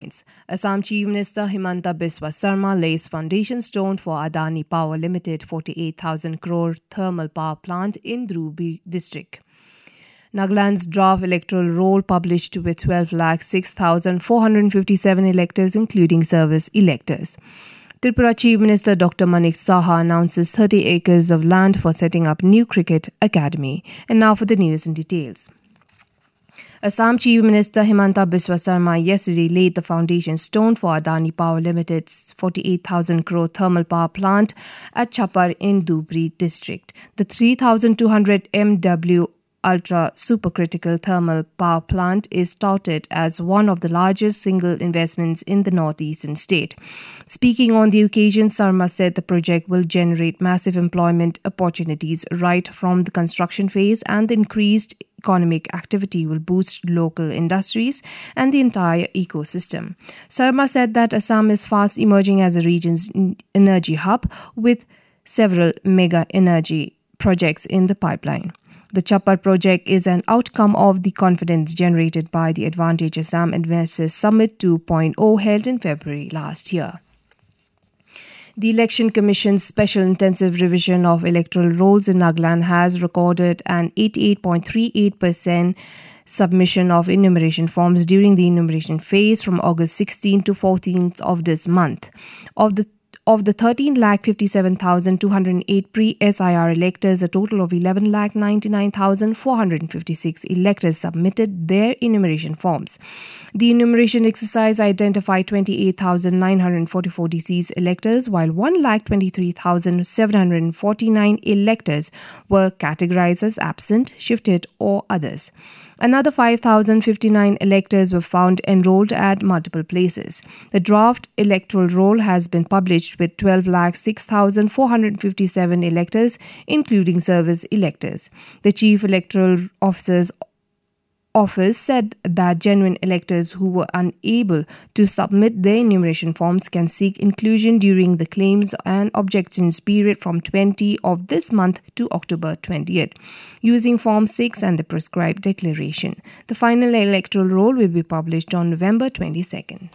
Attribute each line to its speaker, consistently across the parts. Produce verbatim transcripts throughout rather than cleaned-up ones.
Speaker 1: headlines. Assam Chief Minister Himanta Biswa Sarma lays foundation stone for Adani Power Limited forty-eight thousand crore thermal power plant in Dhruvi district. Nagaland's draft electoral roll published with twelve lakh six thousand four hundred fifty-seven electors, including service electors. Tripura Chief Minister Doctor Manik Saha announces thirty acres of land for setting up new cricket academy. And now for the news in details. Assam Chief Minister Himanta Biswa Sarma yesterday laid the foundation stone for Adani Power Limited's forty-eight thousand crore thermal power plant at Chapar in Dhubri district. The three thousand two hundred megawatt ultra supercritical thermal power plant is touted as one of the largest single investments in the northeastern state. Speaking on the occasion, Sarma said the project will generate massive employment opportunities right from the construction phase, and the increased economic activity will boost local industries and the entire ecosystem. Sarma said that Assam is fast emerging as a region's energy hub with several mega energy projects in the pipeline. The Chapar project is an outcome of the confidence generated by the Advantage Assam Investors Summit two point oh held in February last year. The Election Commission's Special Intensive Revision of Electoral Rolls in Nagaland has recorded an eighty-eight point three eight percent submission of enumeration forms during the enumeration phase from August sixteenth to fourteenth of this month. Of the Of the thirteen lakh fifty-seven thousand two hundred eight pre-S I R electors, a total of eleven lakh ninety-nine thousand four hundred fifty-six electors submitted their enumeration forms. The enumeration exercise identified twenty-eight thousand nine hundred forty-four deceased electors, while one lakh twenty-three thousand seven hundred forty-nine electors were categorized as absent, shifted, or others. Another five thousand fifty-nine electors were found enrolled at multiple places. The draft electoral roll has been published with twelve lakh six thousand four hundred fifty-seven electors, including service electors. The Chief Electoral Officer's Office said that genuine electors who were unable to submit their enumeration forms can seek inclusion during the claims and objections period from twentieth of this month to October twentieth, using Form six and the prescribed declaration. The final electoral roll will be published on November twenty-second.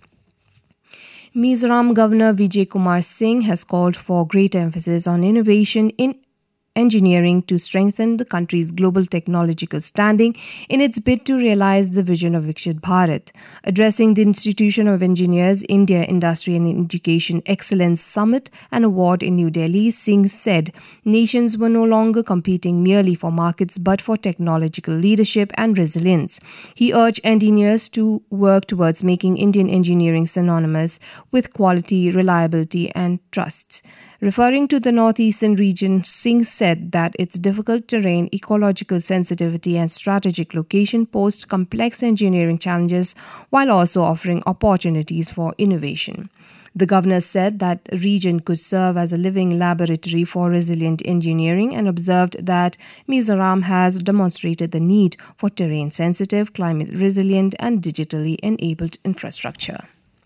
Speaker 1: Mizoram Governor Vijay Kumar Singh has called for greater emphasis on innovation in engineering to strengthen the country's global technological standing in its bid to realize the vision of Viksit Bharat. Addressing the Institution of Engineers India Industry and Education Excellence Summit and Award in New Delhi, Singh said nations were no longer competing merely for markets but for technological leadership and resilience. He urged engineers to work towards making Indian engineering synonymous with quality, reliability, and trust. Referring to the northeastern region, Singh said that its difficult terrain, ecological sensitivity, and strategic location posed complex engineering challenges while also offering opportunities for innovation. The governor said that the region could serve as a living laboratory for resilient engineering and observed that Mizoram has demonstrated the need for terrain-sensitive, climate-resilient, and digitally enabled infrastructure.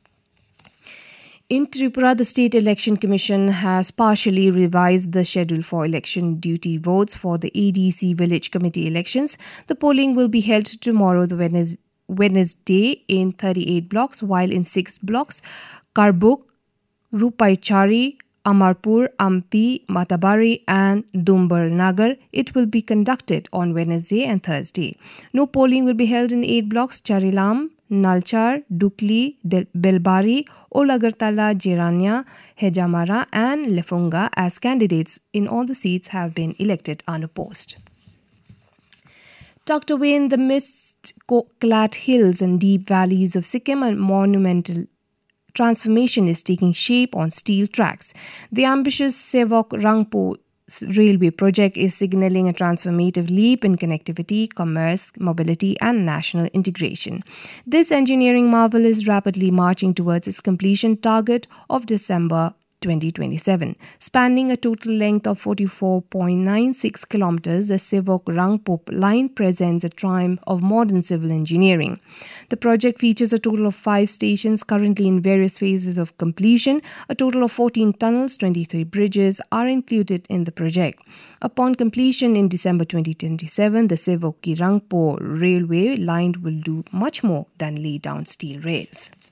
Speaker 1: In Tripura, the State Election Commission has partially revised the schedule for election duty votes for the A D C Village Committee elections. The polling will be held tomorrow, the Wednesday, in thirty-eight blocks, while in six blocks, Karbuk, Rupaichari, Amarpur, Ampi, Matabari, and Dumbar Nagar, it will be conducted on Wednesday and Thursday. No polling will be held in eight blocks, Charilam, Nalchar, Dukli, Belbari, Olagartala, Jirania, Hejamara, and Lefunga as candidates in all the seats have been elected unopposed. Tucked away in the mist-clad hills and deep valleys of Sikkim, a monumental transformation is taking shape on steel tracks. The ambitious Sevok Rangpo railway project is signaling a transformative leap in connectivity, commerce, mobility, and national integration. This engineering marvel is rapidly marching towards its completion target of December twenty twenty-seven. Spanning a total length of forty-four point nine six kilometers, the Sevok Rangpo line presents a triumph of modern civil engineering. The project features a total of five stations currently in various phases of completion. A total of fourteen tunnels, twenty-three bridges are included in the project. Upon completion in December twenty twenty-seven, the Sevok Rangpo railway line will do much more than lay down steel rails.